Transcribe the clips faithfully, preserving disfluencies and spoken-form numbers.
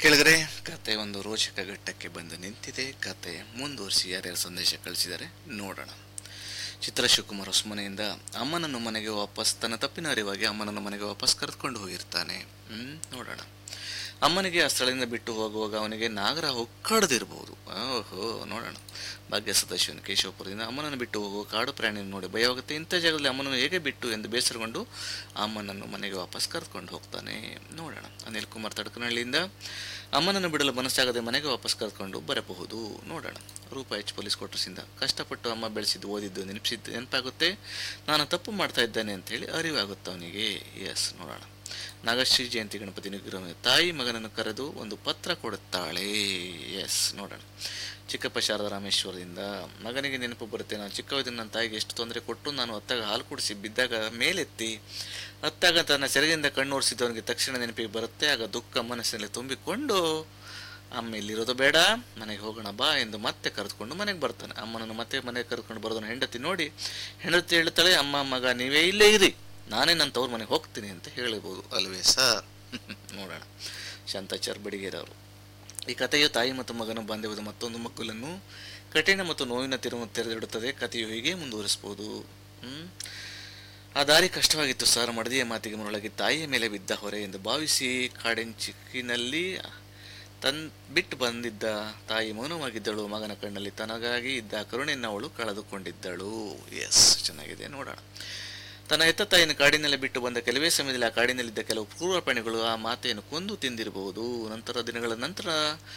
ಕೆಳಗರೆ ಕತೆ ಒಂದು ರೋಚಕ ಘಟ್ಟಕ್ಕೆ ಬಂದು ನಿಂತಿದೆ. ಕತೆ ಮುಂದುವರಿಸಿ ಯಾರ್ಯಾರು ಸಂದೇಶ ಕಳಿಸಿದ್ದಾರೆ ನೋಡೋಣ. ಚಿತ್ರ ಶಿವಕುಮಾರ್ ಹೊಸಮನೆಯಿಂದ ಅಮ್ಮನನ್ನು ಮನೆಗೆ ವಾಪಸ್ ತನ್ನ ತಪ್ಪಿನ ಅರಿವಾಗಿ ಅಮ್ಮನನ್ನು ಮನೆಗೆ ವಾಪಸ್ ಕರೆದುಕೊಂಡು ಹೋಗಿರ್ತಾನೆ. ಹ್ಮ್ ನೋಡೋಣ. ಅಮ್ಮನಿಗೆ ಆ ಸ್ಥಳದಿಂದ ಬಿಟ್ಟು ಹೋಗುವಾಗ ಅವನಿಗೆ ನಾಗರ ಹೊಕ್ಕಡದಿರಬಹುದು. ಓಹೋ ನೋಡೋಣ. ಭಾಗ್ಯ ಸದಾಶಿವನ್ ಕೇಶವಪುರದಿಂದ ಅಮ್ಮನನ್ನು ಬಿಟ್ಟು ಹೋಗುವ ಕಾಡು ಪ್ರಾಣಿಯನ್ನು ನೋಡಿ ಭಯವಾಗುತ್ತೆ. ಇಂಥ ಜಾಗದಲ್ಲಿ ಅಮ್ಮನನ್ನು ಹೇಗೆ ಬಿಟ್ಟು ಎಂದು ಬೇಸರಗೊಂಡು ಅಮ್ಮನನ್ನು ಮನೆಗೆ ವಾಪಸ್ ಕರೆದುಕೊಂಡು ಹೋಗ್ತಾನೆ. ನೋಡೋಣ. ಅನಿಲ್ ಕುಮಾರ್ ತಡಕನಹಳ್ಳಿಯಿಂದ ಅಮ್ಮನನ್ನು ಬಿಡಲು ಮನಸ್ಸಾಗದೆ ಮನೆಗೆ ವಾಪಸ್ ಕರೆದುಕೊಂಡು ಬರಬಹುದು. ನೋಡೋಣ. ರೂಪ ಎಚ್ ಪೊಲೀಸ್ ಕ್ವಾರ್ಟರ್ಸಿಂದ ಕಷ್ಟಪಟ್ಟು ಅಮ್ಮ ಬೆಳೆಸಿದ್ದು ಓದಿದ್ದು ನೆನಪಿಸಿದ್ದು ನೆನಪಾಗುತ್ತೆ. ನಾನು ತಪ್ಪು ಮಾಡ್ತಾ ಇದ್ದೇನೆ ಅಂತೇಳಿ ಅರಿವಾಗುತ್ತೆ ಅವನಿಗೆ. ಎಸ್ ನೋಡೋಣ. ನಾಗಶ್ರೀ ಜಯಂತಿ ಗಣಪತಿ ವಿಗ್ರಹ ತಾಯಿ ಮಗನನ್ನು ಕರೆದು ಒಂದು ಪತ್ರ ಕೊಡುತ್ತಾಳೆ. ಎಸ್ ನೋಡೋಣ. ಚಿಕ್ಕಪ್ಪ ಶಾರದಾ ರಾಮೇಶ್ವರದಿಂದ ಮಗನಿಗೆ ನೆನಪು ಬರುತ್ತೆ. ನಾನು ಚಿಕ್ಕವದಿಂದ ನನ್ನ ತಾಯಿಗೆ ಎಷ್ಟು ತೊಂದರೆ ಕೊಟ್ಟು ನಾನು ಅತ್ತಾಗ ಹಾಲು ಕುಡಿಸಿ ಬಿದ್ದಾಗ ಮೇಲೆತ್ತಿ ಅತ್ತಾಗ ತನ್ನ ಸೆರಗಿಂದ ಕಣ್ಣೋರಿಸಿದವನಿಗೆ ತಕ್ಷಣ ನೆನಪಿಗೆ ಬರುತ್ತೆ. ಆಗ ದುಃಖ ಮನಸ್ಸಿನಲ್ಲಿ ತುಂಬಿಕೊಂಡು ಅಮ್ಮ ಇಲ್ಲಿರೋದು ಬೇಡ, ಮನೆಗೆ ಹೋಗೋಣ ಬಾ ಎಂದು ಮತ್ತೆ ಕರೆದುಕೊಂಡು ಮನೆಗೆ ಬರ್ತಾನೆ. ಅಮ್ಮನನ್ನು ಮತ್ತೆ ಮನೆಗೆ ಕರೆದುಕೊಂಡು ಬರೋದನ್ನು ಹೆಂಡತಿ ನೋಡಿ ಹೆಂಡತಿ ಹೇಳ್ತಾಳೆ, ಅಮ್ಮ ಮಗ ನೀವೇ ಇಲ್ಲೇ ಇರಿ, ನಾನೇ ನನ್ನ ತವ್ರ ಮನೆಗೆ ಹೋಗ್ತೀನಿ ಅಂತ ಹೇಳಬಹುದು ಅಲ್ವೇ ಸರ್? ನೋಡೋಣ. ಶಾಂತಾಚಾರ್ ಬಡಿಗೇರ್ ಅವರು ಈ ಕಥೆಯು ತಾಯಿ ಮತ್ತು ಮಗನ ಬಾಂಧವ್ಯದ ಮತ್ತೊಂದು ಮಕ್ಕಳನ್ನು ಕಠಿಣ ಮತ್ತು ನೋವಿನ ತಿರುವು ತೆರೆದಿಡುತ್ತದೆ. ಕಥೆಯು ಹೀಗೆ ಮುಂದುವರಿಸಬಹುದು. ಹ್ಮ್ ಆ ದಾರಿ ಕಷ್ಟವಾಗಿತ್ತು ಸರ್. ಮಡದಿಯ ಮಾತಿಗೆ ಮರಳಾಗಿ ತಾಯಿಯ ಮೇಲೆ ಬಿದ್ದ ಹೊರೆ ಎಂದು ಭಾವಿಸಿ ಕಾಡೆಂಚಿಕ್ಕಿನಲ್ಲಿ ತನ್ ಬಿಟ್ಟು ಬಂದಿದ್ದ ತಾಯಿ ಮೌನವಾಗಿದ್ದಳು. ಮಗನ ಕಣ್ಣಲ್ಲಿ ತನಗಾಗಿ ಇದ್ದ ಕರುಣೆಯನ್ನು ಅವಳು ಕಳೆದುಕೊಂಡಿದ್ದಳು. ಎಸ್ ಚೆನ್ನಾಗಿದೆ. ನೋಡೋಣ. ತನ್ನ ಹೆತ್ತ ತಾಯಿಯನ್ನು ಕಾಡಿನಲ್ಲಿ ಬಿಟ್ಟು ಬಂದ ಕೆಲವೇ ಸಮಯದಲ್ಲಿ ಆ ಕಾಡಿನಲ್ಲಿದ್ದ ಕೆಲವು ಕ್ರೂರ ಪ್ರಾಣಿಗಳು ಆ ಮಾತೆಯನ್ನು ಕೊಂದು ತಿಂದಿರಬಹುದು. ನಂತರ ದಿನಗಳ ನಂತರ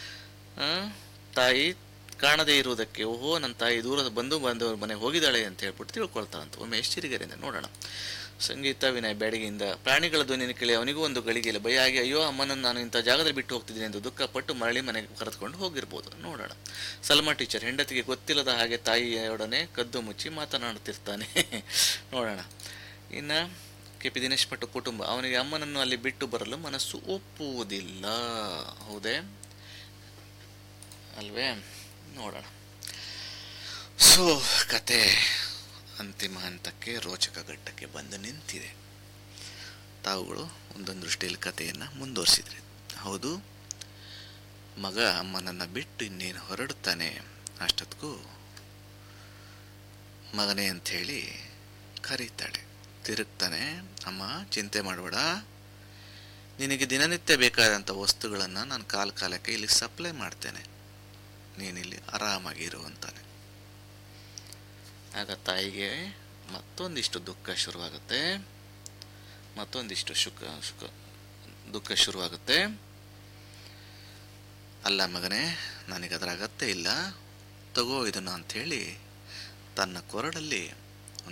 ತಾಯಿ ಕಾಣದೇ ಇರುವುದಕ್ಕೆ ಓಹೋ ನನ್ನ ತಾಯಿ ದೂರದ ಬಂಧು ಬಾಂಧವರ ಮನೆಗೆ ಹೋಗಿದ್ದಾಳೆ ಅಂತ ಹೇಳ್ಬಿಟ್ಟು ತಿಳ್ಕೊಳ್ತಾಳಂತ. ಒಮ್ಮೆ ಎಷ್ಟಿರಿಗರಿಂದ ನೋಡೋಣ. ಸಂಗೀತ ವಿನಯ್ ಬ್ಯಾಡಗಿಯಿಂದ ಪ್ರಾಣಿಗಳ ಧ್ವನಿಯನ್ನು ಕೇಳಿ ಅವನಿಗೂ ಒಂದು ಗಳಿಗೆಯಲ್ಲಿ ಭಯ ಆಗಿ ಅಯ್ಯೋ ಅಮ್ಮನನ್ನು ನಾನು ಇಂಥ ಜಾಗದಲ್ಲಿ ಬಿಟ್ಟು ಹೋಗ್ತಿದ್ದೀನಿ ಎಂದು ದುಃಖಪಟ್ಟು ಮರಳಿ ಮನೆಗೆ ಕರೆದುಕೊಂಡು ಹೋಗಿರ್ಬೋದು. ನೋಡೋಣ. ಸಲ್ಮಾ ಟೀಚರ್ ಹೆಂಡತಿಗೆ ಗೊತ್ತಿಲ್ಲದ ಹಾಗೆ ತಾಯಿಯೊಡನೆ ಕದ್ದು ಮುಚ್ಚಿ ಮಾತನಾಡುತ್ತಿರ್ತಾನೆ. ನೋಡೋಣ. ಇನ್ನು ಕೆ ಪಿ ದಿನೇಶ್ ಭಟ್ ಕುಟುಂಬ ಅವನಿಗೆ ಅಮ್ಮನನ್ನು ಅಲ್ಲಿ ಬಿಟ್ಟು ಬರಲು ಮನಸ್ಸು ಒಪ್ಪುವುದಿಲ್ಲ. ಹೌದೇ ಅಲ್ವೇ? ನೋಡೋಣ. ಸೊ ಕತೆ ಅಂತಿಮ ಹಂತಕ್ಕೆ ರೋಚಕ ಘಟ್ಟಕ್ಕೆ ಬಂದು ನಿಂತಿದೆ. ತಾವುಗಳು ಒಂದೊಂದು ದೃಷ್ಟಿಯಲ್ಲಿ ಕಥೆಯನ್ನು ಮುಂದುವರಿಸಿದ್ರಿ. ಹೌದು, ಮಗ ಅಮ್ಮನನ್ನು ಬಿಟ್ಟು ಇನ್ನೇನು ಹೊರಡುತ್ತಾನೆ. ಅಷ್ಟೊತ್ತಿಗೂ ಮಗನೇ ಅಂಥೇಳಿ ಕರೀತಾಳೆ. ತಿರುಗ್ತಾನೆ. ಅಮ್ಮ ಚಿಂತೆ ಮಾಡಬೇಡ, ನಿನಗೆ ದಿನನಿತ್ಯ ಬೇಕಾದಂಥ ವಸ್ತುಗಳನ್ನು ನಾನು ಕಾಲ ಕಾಲಕ್ಕೆ ಇಲ್ಲಿ ಸಪ್ಲೈ ಮಾಡ್ತೇನೆ, ನೀನಿಲ್ಲಿ ಆರಾಮಾಗಿರು ಅಂತಾನೆ. ಆಗ ತಾಯಿಗೆ ಮತ್ತೊಂದಿಷ್ಟು ದುಃಖ ಶುರುವಾಗುತ್ತೆ. ಮತ್ತೊಂದಿಷ್ಟು ಸುಖ ಸುಖ ದುಃಖ ಶುರುವಾಗುತ್ತೆ. ಅಲ್ಲ ಮಗನೇ, ನನಗೆ ಅದರ ಅಗತ್ಯ ಇಲ್ಲ, ತಗೋ ಇದನ್ನು ಅಂಥೇಳಿ ತನ್ನ ಕೊರಡಲ್ಲಿ